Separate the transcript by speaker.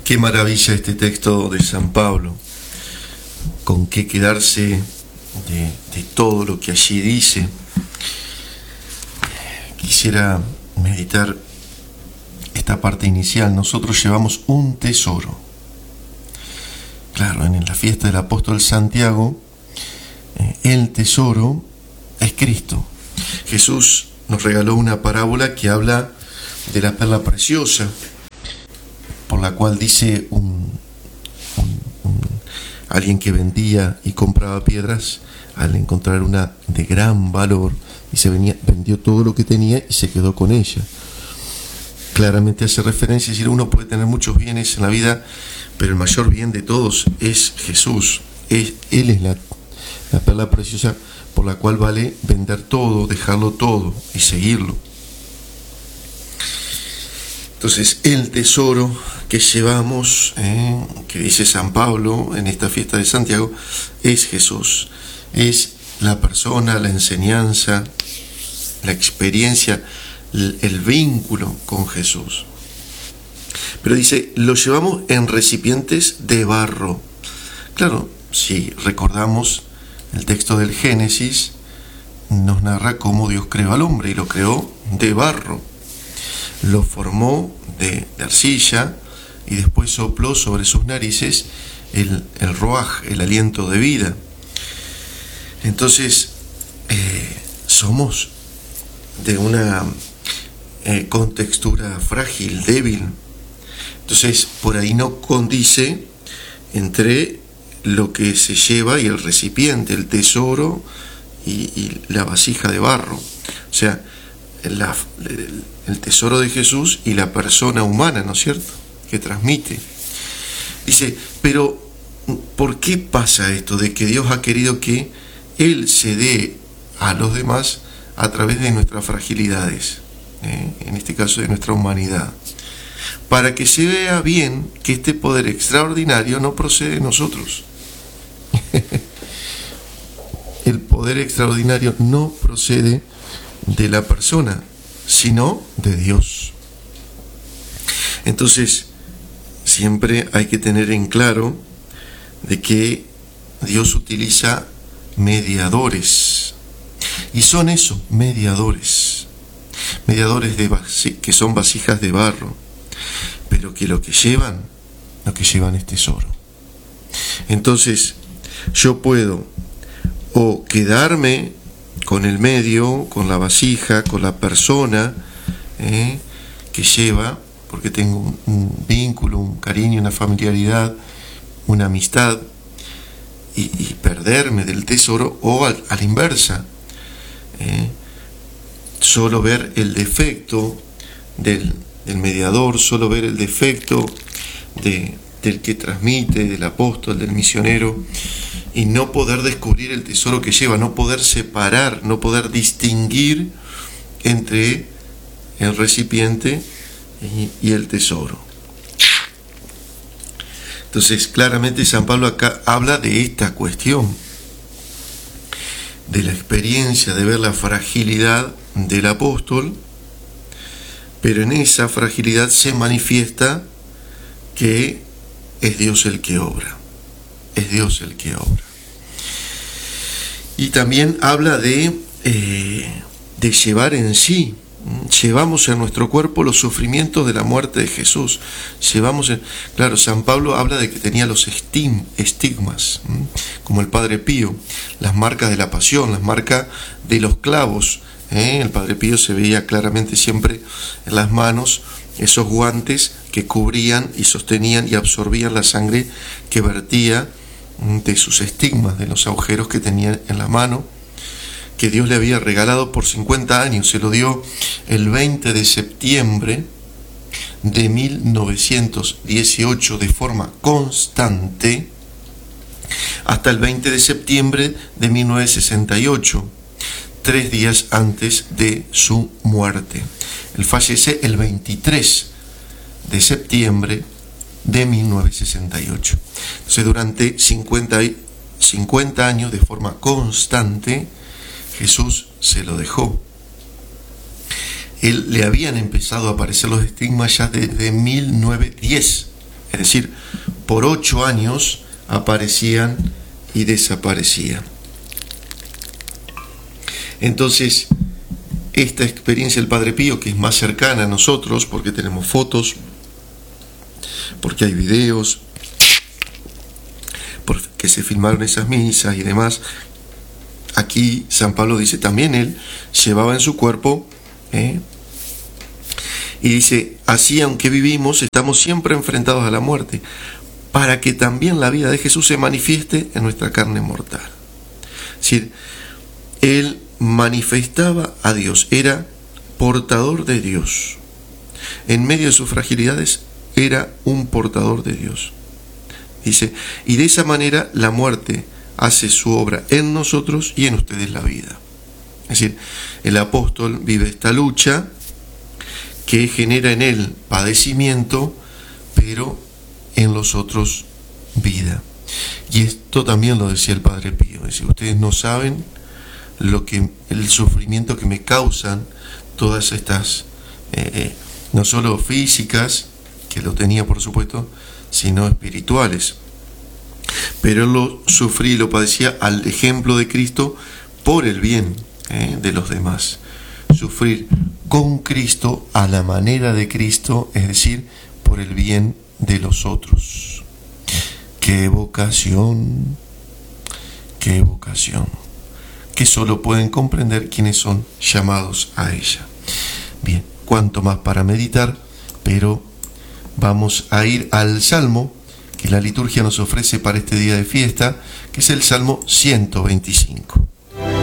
Speaker 1: Qué maravilla este texto de San Pablo, con qué quedarse de todo lo que allí dice. Quisiera meditar esta parte inicial. Nosotros llevamos un tesoro. Claro, en la fiesta del apóstol Santiago, el tesoro es Cristo. Jesús nos regaló una parábola que habla de la perla preciosa, por la cual dice alguien que vendía y compraba piedras, al encontrar una de gran valor, vendió todo lo que tenía y se quedó con ella. Claramente hace referencia, es decir, uno puede tener muchos bienes en la vida, pero el mayor bien de todos es Jesús. Él es la perla preciosa por la cual vale vender todo, dejarlo todo y seguirlo. Entonces, el tesoro que llevamos, que dice San Pablo en esta fiesta de Santiago, es Jesús. Es la persona, la enseñanza, la experiencia, el vínculo con Jesús. Pero dice, lo llevamos en recipientes de barro. Claro, si recordamos el texto del Génesis, nos narra cómo Dios creó al hombre y lo creó de barro. Lo formó de arcilla y después sopló sobre sus narices el ruaj, el aliento de vida. Entonces, somos de una contextura frágil, débil. Entonces, por ahí no condice entre lo que se lleva y el recipiente, el tesoro y la vasija de barro. O sea, el tesoro de Jesús y la persona humana, ¿no es cierto?, que transmite. Dice, pero ¿por qué pasa esto de que Dios ha querido que Él se dé a los demás a través de nuestras fragilidades, en este caso de nuestra humanidad? Para que se vea bien que este poder extraordinario no procede de nosotros. El poder extraordinario no procede de la persona, sino de Dios. Entonces, siempre hay que tener en claro de que Dios utiliza mediadores. Y son eso, mediadores que son vasijas de barro, pero que lo que llevan es tesoro. Entonces, yo puedo o quedarme con el medio, con la vasija, con la persona que lleva, porque tengo un vínculo, un cariño, una familiaridad, una amistad, y perderme del tesoro, o a la inversa, solo ver el defecto del mediador, solo ver el defecto del que transmite, del apóstol, del misionero, y no poder descubrir el tesoro que lleva, no poder separar, no poder distinguir entre el recipiente y el tesoro. Entonces, claramente San Pablo acá habla de esta cuestión, de la experiencia de ver la fragilidad del apóstol, pero en esa fragilidad se manifiesta que es Dios el que obra. Es Dios el que obra. Y también habla de llevar en sí. Llevamos en nuestro cuerpo los sufrimientos de la muerte de Jesús. Claro, San Pablo habla de que tenía los estigmas, como el Padre Pío, las marcas de la pasión, las marcas de los clavos. El Padre Pío se veía claramente siempre en las manos esos guantes que cubrían y sostenían y absorbían la sangre que vertía de sus estigmas, de los agujeros que tenía en la mano, que Dios le había regalado por 50 años. Se lo dio el 20 de septiembre de 1918 de forma constante hasta el 20 de septiembre de 1968, 3 días antes de su muerte. Él fallece el 23 de septiembre de 1968. Entonces, durante 50 años de forma constante, Jesús se lo dejó. Él le habían empezado a aparecer los estigmas ya desde 1910. Es decir, por 8 años aparecían y desaparecían. Entonces, esta experiencia del Padre Pío, que es más cercana a nosotros, porque tenemos fotos, porque hay videos, porque se filmaron esas misas y demás, aquí San Pablo dice, también él llevaba en su cuerpo, y dice, así aunque vivimos, estamos siempre enfrentados a la muerte, para que también la vida de Jesús se manifieste en nuestra carne mortal. Es decir, él manifestaba a Dios, era portador de Dios. En medio de sus fragilidades, era un portador de Dios. Dice, y de esa manera la muerte hace su obra en nosotros y en ustedes la vida. Es decir, el apóstol vive esta lucha que genera en él padecimiento, pero en los otros vida. Y esto también lo decía el Padre Pío. Es decir, ustedes no saben el sufrimiento que me causan todas estas, no solo físicas, que lo tenía por supuesto, sino espirituales. Pero él lo sufría y lo padecía al ejemplo de Cristo por el bien de los demás. Sufrir con Cristo a la manera de Cristo, es decir, por el bien de los otros. ¡Qué vocación! ¡Qué vocación! Que solo pueden comprender quienes son llamados a ella. Bien, cuánto más para meditar, pero vamos a ir al Salmo que la liturgia nos ofrece para este día de fiesta, que es el Salmo 125.